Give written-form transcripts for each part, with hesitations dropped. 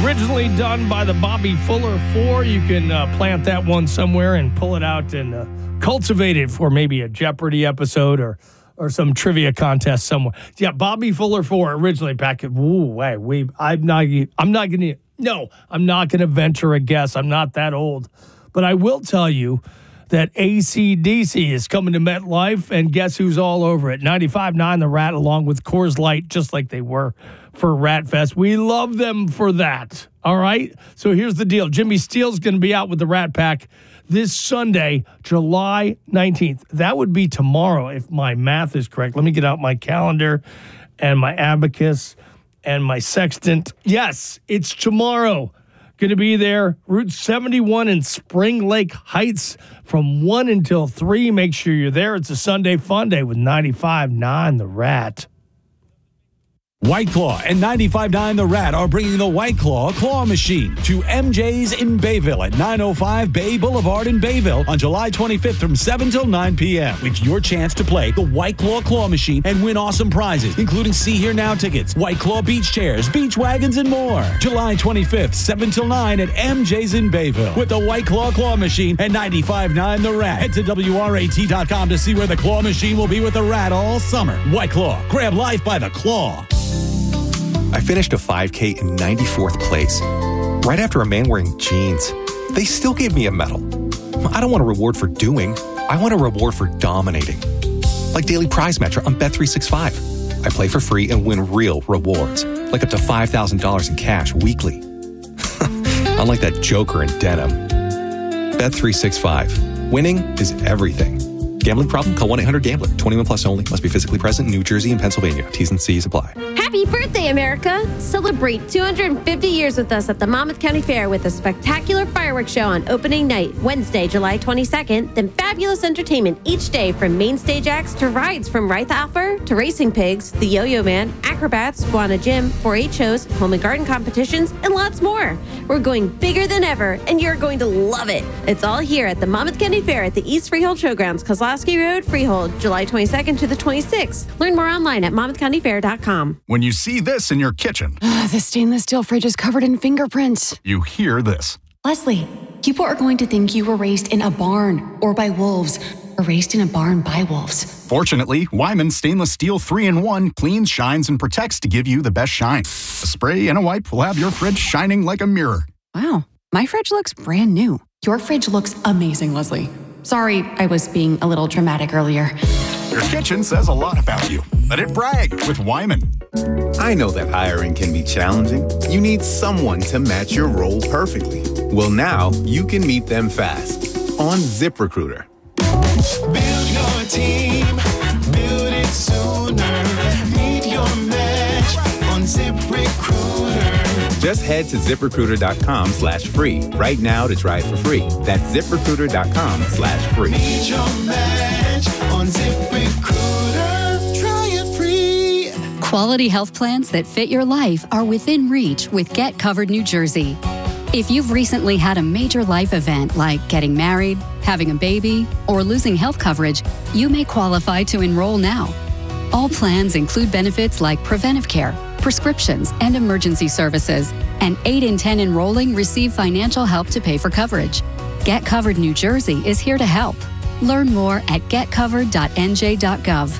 originally done by the Bobby Fuller 4. You can plant that one somewhere and pull it out and cultivate it for maybe a Jeopardy episode or some trivia contest somewhere. Yeah, Bobby Fuller 4 originally back at, I'm not going to venture a guess. I'm not that old. But I will tell you that AC/DC is coming to MetLife, and guess who's all over it? 95.9 The Rat, along with Coors Light, just like they were for Rat Fest. We love them for that, all right? So here's the deal. Jimmy Steele's going to be out with the Rat Pack this Sunday, July 19th. That would be tomorrow, if my math is correct. Let me get out my calendar and my abacus and my sextant. Yes, it's tomorrow. Going to be there, Route 71 in Spring Lake Heights from 1 until 3. Make sure you're there. It's a Sunday fun day with 95.9 The Rat. White Claw and 95.9 The Rat are bringing the White Claw Claw Machine to MJ's in Bayville at 905 Bay Boulevard in Bayville on July 25th from 7 till 9 p.m. It's your chance to play the White Claw Claw Machine and win awesome prizes, including See Here Now tickets, White Claw beach chairs, beach wagons, and more. July 25th, 7 till 9 at MJ's in Bayville with the White Claw Claw Machine and 95.9 The Rat. Head to WRAT.com to see where the Claw Machine will be with the Rat all summer. White Claw, grab life by the claw. I finished a 5K in 94th place, right after a man wearing jeans. They still gave me a medal. I don't want a reward for doing. I want a reward for dominating. Like Daily Prize Matcher on Bet365. I play for free and win real rewards, like up to $5,000 in cash weekly. Unlike that joker in denim. Bet365. Winning is everything. Gambling problem? Call 1-800-GAMBLER. 21 plus only. Must be physically present in New Jersey and Pennsylvania. T's and C's apply. Happy birthday, America! Celebrate 250 years with us at the Monmouth County Fair with a spectacular fireworks show on opening night, Wednesday, July 22nd, then fabulous entertainment each day from main stage acts to rides from Reithoffer to Racing Pigs, the Yo-Yo Man, Acrobats, Swana Gym, 4-H shows, home and garden competitions, and lots more. We're going bigger than ever, and you're going to love it. It's all here at the Monmouth County Fair at the East Freehold Showgrounds, Kozlowski Road, Freehold, July 22nd to the 26th. Learn more online at monmouthcountyfair.com. When you see this in your kitchen, The stainless steel fridge is covered in fingerprints. you hear this. Leslie, people are going to think you were raised in a barn or by wolves or raised in a barn by wolves. Fortunately, Wyman Stainless Steel 3-in-1 cleans, shines, and protects to give you the best shine. A spray and a wipe will have your fridge shining like a mirror. Wow, my fridge looks brand new. Your fridge looks amazing, Leslie. Sorry, I was being a little dramatic earlier. Your kitchen says a lot about you. Let it brag with Wyman. I know that hiring can be challenging. You need someone to match your role perfectly. Well, now you can meet them fast on ZipRecruiter. Build your team, build it sooner. Meet your match on ZipRecruiter. Just head to ZipRecruiter.com/free right now to try it for free. That's ZipRecruiter.com/free. Meet your match on ZipRecruiter. Try it free. Quality health plans that fit your life are within reach with Get Covered New Jersey. If you've recently had a major life event like getting married, having a baby, or losing health coverage, you may qualify to enroll now. All plans include benefits like preventive care, prescriptions, and emergency services, and 8 in 10 enrolling receive financial help to pay for coverage. Get Covered New Jersey is here to help. Learn more at getcovered.nj.gov.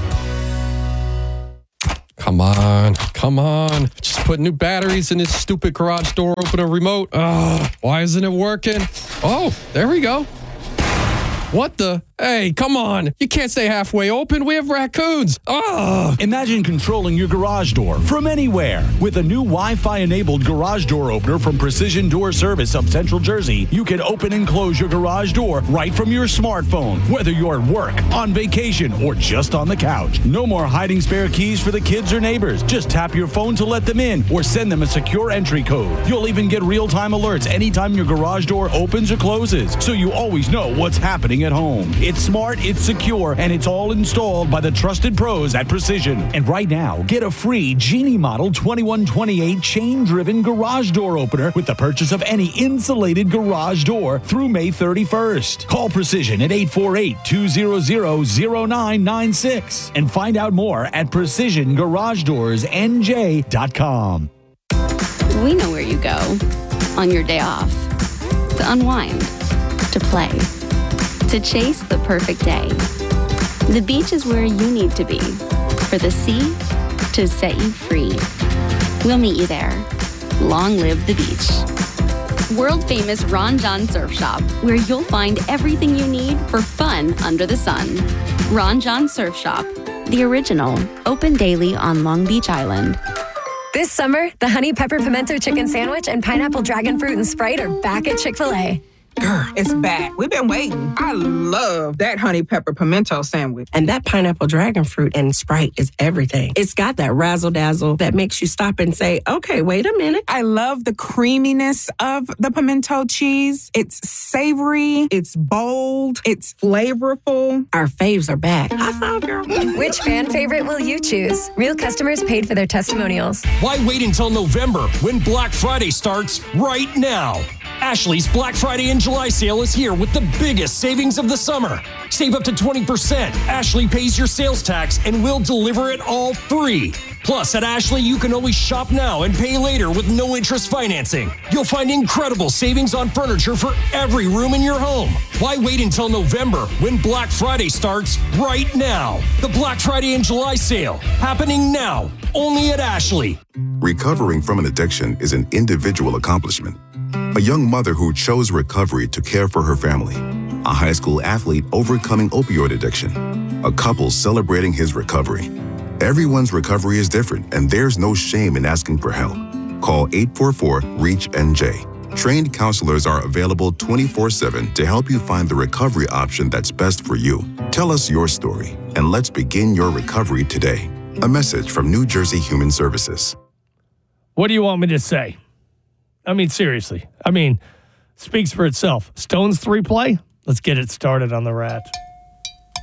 Come on. Just put new batteries in this stupid garage door opener remote. Why isn't it working? Oh, there we go. What the? Hey, come on. You can't stay halfway open. We have raccoons. Imagine controlling your garage door from anywhere. With a new Wi-Fi-enabled garage door opener from Precision Door Service of Central Jersey, you can open and close your garage door right from your smartphone, whether you're at work, on vacation, or just on the couch. No more hiding spare keys for the kids or neighbors. Just tap your phone to let them in or send them a secure entry code. You'll even get real-time alerts anytime your garage door opens or closes, so you always know what's happening at home. It's smart, it's secure, and it's all installed by the trusted pros at Precision. And right now, get a free Genie Model 2128 chain-driven garage door opener with the purchase of any insulated garage door through May 31st. Call Precision at 848-200-0996 and find out more at PrecisionGarageDoorsNJ.com. We know where you go on your day off. To unwind, to play, to chase the perfect day. The beach is where you need to be for the sea to set you free. We'll meet you there. Long live the beach. World famous Ron John Surf Shop, where you'll find everything you need for fun under the sun. Ron John Surf Shop, the original, open daily on Long Beach Island. This summer, the Honey Pepper Pimento Chicken Sandwich and Pineapple Dragon Fruit and Sprite are back at Chick-fil-A. Girl, it's back. We've been waiting. I love that Honey Pepper Pimento Sandwich. And that Pineapple Dragon Fruit and Sprite is everything. It's got that razzle-dazzle that makes you stop and say, okay, wait a minute. I love the creaminess of the pimento cheese. It's savory, it's bold, it's flavorful. Our faves are back. High five, girl. Which fan favorite will you choose? Real customers paid for their testimonials. Why wait until November when Black Friday starts right now? Ashley's Black Friday and July sale is here with the biggest savings of the summer. Save up to 20%. Ashley pays your sales tax and we'll deliver it all free. Plus, at Ashley, you can always shop now and pay later with no interest financing. You'll find incredible savings on furniture for every room in your home. Why wait until November when Black Friday starts right now? The Black Friday and July sale happening now, only at Ashley. Recovering from an addiction is an individual accomplishment. A young mother who chose recovery to care for her family. A high school athlete overcoming opioid addiction. A couple celebrating his recovery. Everyone's recovery is different, and there's no shame in asking for help. Call 844-REACH-NJ. Trained counselors are available 24/7 to help you find the recovery option that's best for you. Tell us your story, and let's begin your recovery today. A message from New Jersey Human Services. What do you want me to say? I mean, seriously. Speaks for itself. Stones 3 play? Let's get it started on the Rat.